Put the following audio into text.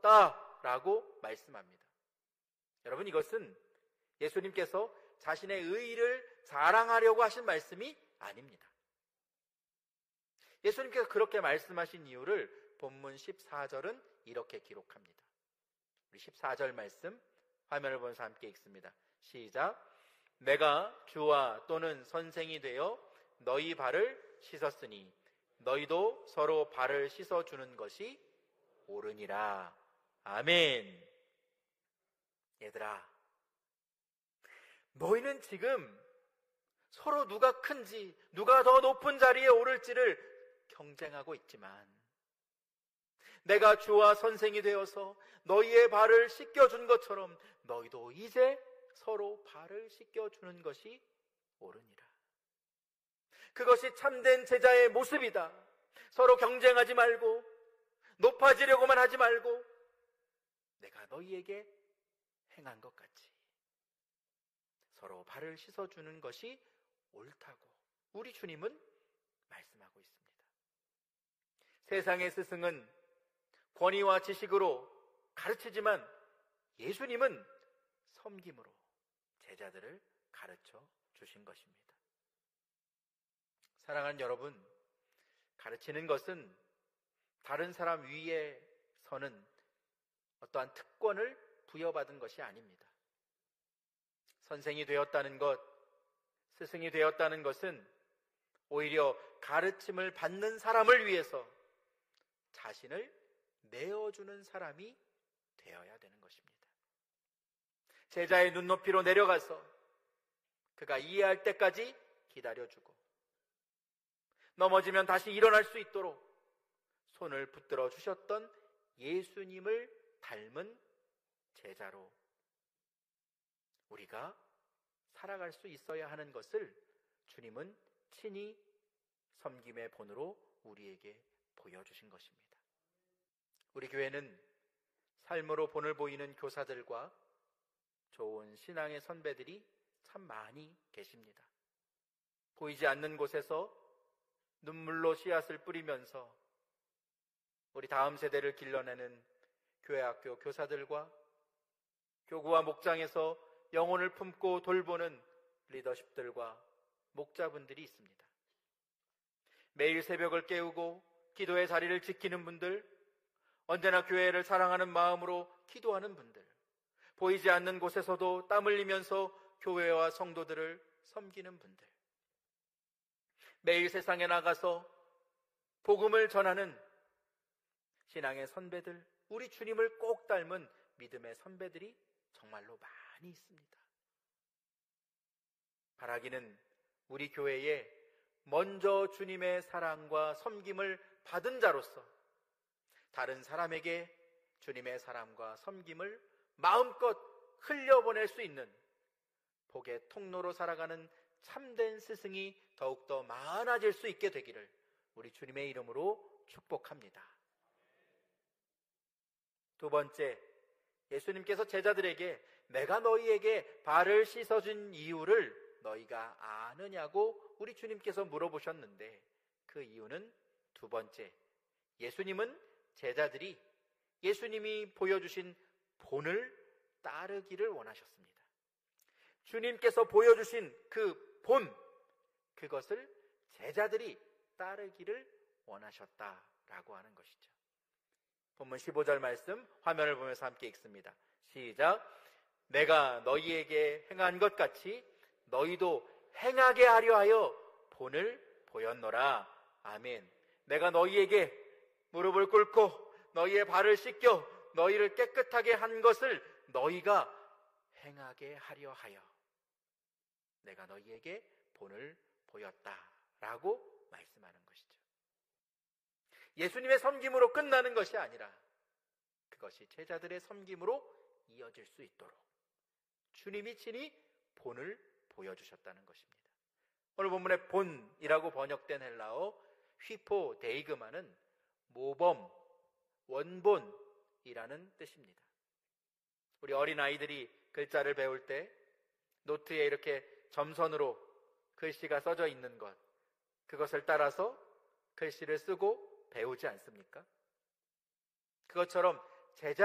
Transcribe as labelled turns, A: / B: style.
A: 주었다라고 말씀합니다. 여러분, 이것은 예수님께서 자신의 의의를 자랑하려고 하신 말씀이 아닙니다. 예수님께서 그렇게 말씀하신 이유를 본문 14절은 이렇게 기록합니다. 우리 14절 말씀 화면을 보면서 함께 읽습니다. 시작. 내가 주와 또는 선생이 되어 너희 발을 씻었으니 너희도 서로 발을 씻어주는 것이 옳으니라. 아멘. 얘들아, 너희는 지금 서로 누가 큰지, 누가 더 높은 자리에 오를지를 경쟁하고 있지만 내가 주와 선생이 되어서 너희의 발을 씻겨준 것처럼 너희도 이제 서로 발을 씻겨주는 것이 옳으니라. 그것이 참된 제자의 모습이다. 서로 경쟁하지 말고 높아지려고만 하지 말고 내가 너희에게 행한 것 같이 서로 발을 씻어주는 것이 옳다고 우리 주님은 말씀하고 있습니다. 세상의 스승은 권위와 지식으로 가르치지만 예수님은 섬김으로 제자들을 가르쳐 주신 것입니다. 사랑하는 여러분, 가르치는 것은 다른 사람 위에 서는 어떠한 특권을 부여받은 것이 아닙니다. 선생이 되었다는 것, 스승이 되었다는 것은 오히려 가르침을 받는 사람을 위해서 자신을 내어주는 사람이 되어야 되는 것입니다. 제자의 눈높이로 내려가서 그가 이해할 때까지 기다려주고 넘어지면 다시 일어날 수 있도록 손을 붙들어 주셨던 예수님을 닮은 제자로 우리가 살아갈 수 있어야 하는 것을 주님은 친히 섬김의 본으로 우리에게 보여주신 것입니다. 우리 교회는 삶으로 본을 보이는 교사들과 좋은 신앙의 선배들이 참 많이 계십니다. 보이지 않는 곳에서 눈물로 씨앗을 뿌리면서 우리 다음 세대를 길러내는 교회학교 교사들과 교구와 목장에서 영혼을 품고 돌보는 리더십들과 목자분들이 있습니다. 매일 새벽을 깨우고 기도의 자리를 지키는 분들, 언제나 교회를 사랑하는 마음으로 기도하는 분들, 보이지 않는 곳에서도 땀 흘리면서 교회와 성도들을 섬기는 분들, 매일 세상에 나가서 복음을 전하는 신앙의 선배들, 우리 주님을 꼭 닮은 믿음의 선배들이 정말로 많이 있습니다. 바라기는 우리 교회에 먼저 주님의 사랑과 섬김을 받은 자로서 다른 사람에게 주님의 사랑과 섬김을 마음껏 흘려보낼 수 있는 복의 통로로 살아가는 참된 스승이 더욱더 많아질 수 있게 되기를 우리 주님의 이름으로 축복합니다. 두 번째, 예수님께서 제자들에게 내가 너희에게 발을 씻어준 이유를 너희가 아느냐고 우리 주님께서 물어보셨는데 그 이유는 두 번째, 예수님은 제자들이 예수님이 보여주신 본을 따르기를 원하셨습니다. 주님께서 보여주신 그 본, 그것을 제자들이 따르기를 원하셨다라고 하는 것이죠. 본문 15절 말씀 화면을 보면서 함께 읽습니다. 시작. 내가 너희에게 행한 것 같이 너희도 행하게 하려 하여 본을 보였노라. 아멘. 내가 너희에게 무릎을 꿇고 너희의 발을 씻겨 너희를 깨끗하게 한 것을 너희가 행하게 하려 하여 내가 너희에게 본을 보였다라고 말씀하는 것이죠. 예수님의 섬김으로 끝나는 것이 아니라 그것이 제자들의 섬김으로 이어질 수 있도록 주님이 친히 본을 보여주셨다는 것입니다. 오늘 본문의 본이라고 번역된 헬라어 휘포데이그마는 모범, 원본이라는 뜻입니다. 우리 어린아이들이 글자를 배울 때 노트에 이렇게 점선으로 글씨가 써져 있는 것, 그것을 따라서 글씨를 쓰고 배우지 않습니까? 그것처럼 제자